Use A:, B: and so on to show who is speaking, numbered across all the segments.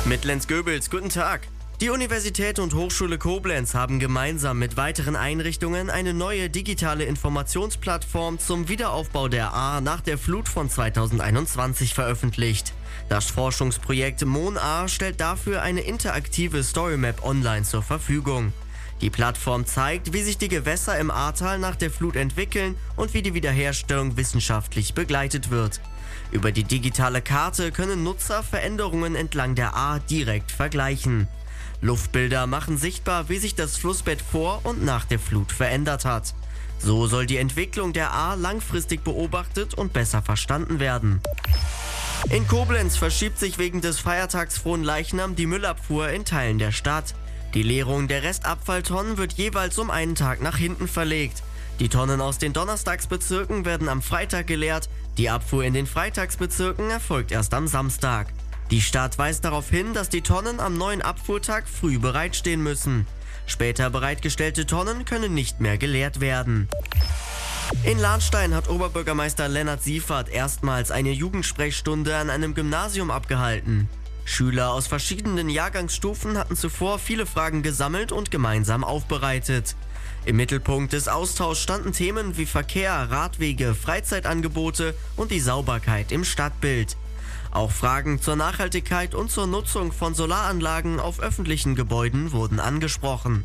A: Mit Lenz Goebels, guten Tag. Die Universität und Hochschule Koblenz haben gemeinsam mit weiteren Einrichtungen eine neue digitale Informationsplattform zum Wiederaufbau der Ahr nach der Flut von 2021 veröffentlicht. Das Forschungsprojekt MonAhr stellt dafür eine interaktive Storymap online zur Verfügung. Die Plattform zeigt, wie sich die Gewässer im Ahrtal nach der Flut entwickeln und wie die Wiederherstellung wissenschaftlich begleitet wird. Über die digitale Karte können Nutzer Veränderungen entlang der Ahr direkt vergleichen. Luftbilder machen sichtbar, wie sich das Flussbett vor und nach der Flut verändert hat. So soll die Entwicklung der Ahr langfristig beobachtet und besser verstanden werden. In Koblenz verschiebt sich wegen des Feiertags Fronleichnam die Müllabfuhr in Teilen der Stadt. Die Leerung der Restabfalltonnen wird jeweils um einen Tag nach hinten verlegt. Die Tonnen aus den Donnerstagsbezirken werden am Freitag geleert, die Abfuhr in den Freitagsbezirken erfolgt erst am Samstag. Die Stadt weist darauf hin, dass die Tonnen am neuen Abfuhrtag früh bereitstehen müssen. Später bereitgestellte Tonnen können nicht mehr geleert werden. In Lahnstein hat Oberbürgermeister Lennart Siefert erstmals eine Jugendsprechstunde an einem Gymnasium abgehalten. Schüler aus verschiedenen Jahrgangsstufen hatten zuvor viele Fragen gesammelt und gemeinsam aufbereitet. Im Mittelpunkt des Austauschs standen Themen wie Verkehr, Radwege, Freizeitangebote und die Sauberkeit im Stadtbild. Auch Fragen zur Nachhaltigkeit und zur Nutzung von Solaranlagen auf öffentlichen Gebäuden wurden angesprochen.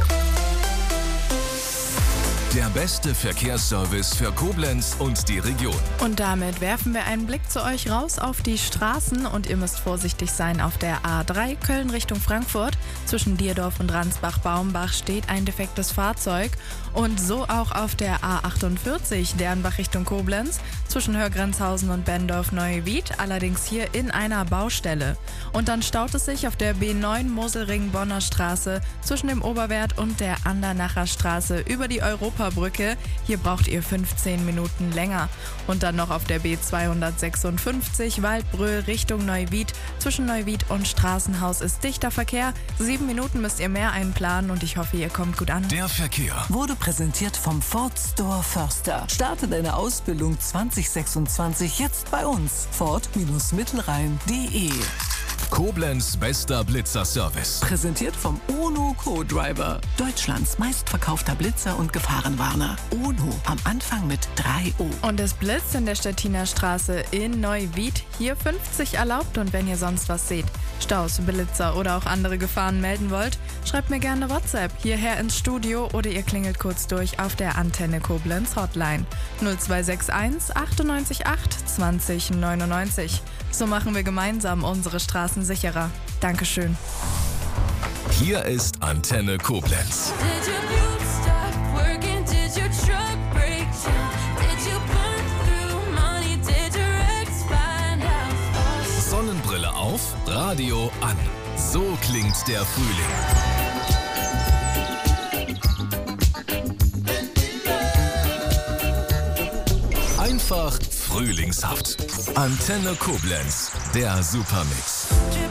B: Der beste Verkehrsservice für Koblenz und die Region.
C: Und damit werfen wir einen Blick zu euch raus auf die Straßen und ihr müsst vorsichtig sein auf der A3 Köln Richtung Frankfurt. Zwischen Dierdorf und Ransbach-Baumbach steht ein defektes Fahrzeug und so auch auf der A48 Dernbach Richtung Koblenz zwischen Hörgrenzhausen und Bendorf-Neuwied, allerdings hier in einer Baustelle. Und dann staut es sich auf der B9 Moselring-Bonner Straße zwischen dem Oberwert und der Andernacher Straße über die Europabrücke. Hier braucht ihr 15 Minuten länger. Und dann noch auf der B256 Waldbröl Richtung Neuwied. Zwischen Neuwied und Straßenhaus ist dichter Verkehr. 7 Minuten müsst ihr mehr einplanen und ich hoffe, ihr kommt gut an.
B: Der Verkehr
D: wurde präsentiert vom Ford Store Förster. Starte deine Ausbildung 2026 jetzt bei uns. Ford-Mittelrhein.de.
B: Koblenz bester Blitzer-Service.
D: Präsentiert vom Ono Co-Driver. Deutschlands meistverkaufter Blitzer und Gefahrenwarner. Ono, am Anfang mit 3 O.
C: Und es blitzt in der Stettiner Straße in Neuwied. Hier 50 erlaubt und wenn ihr sonst was seht, Staus, Blitzer oder auch andere Gefahren melden wollt, schreibt mir gerne WhatsApp hierher ins Studio oder ihr klingelt kurz durch auf der Antenne Koblenz Hotline 0261 98 8 20 99. So machen wir gemeinsam unsere Straßen sicherer. Dankeschön.
B: Hier ist Antenne Koblenz. Sonnenbrille auf, Radio an. So klingt der Frühling. Einfach frühlingshaft. Antenne Koblenz, der Supermix.